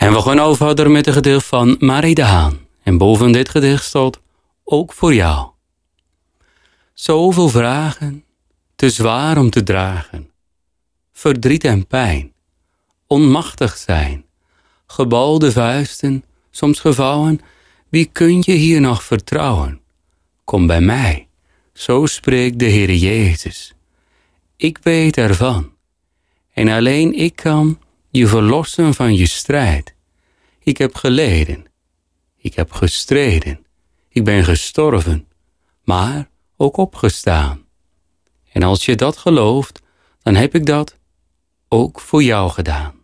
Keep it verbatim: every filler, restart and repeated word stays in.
En we gaan over verder met een gedicht van Marie de Haan. En boven dit gedicht staat ook voor jou. Zoveel vragen, te zwaar om te dragen. Verdriet en pijn, onmachtig zijn. Gebalde vuisten, soms gevouwen. Wie kun je hier nog vertrouwen? Kom bij mij, zo spreekt de Heere Jezus. Ik weet ervan. En alleen ik kan je verlossen van je strijd. Ik heb geleden. Ik heb gestreden. Ik ben gestorven. Maar ook opgestaan. En als je dat gelooft, dan heb ik dat ook voor jou gedaan.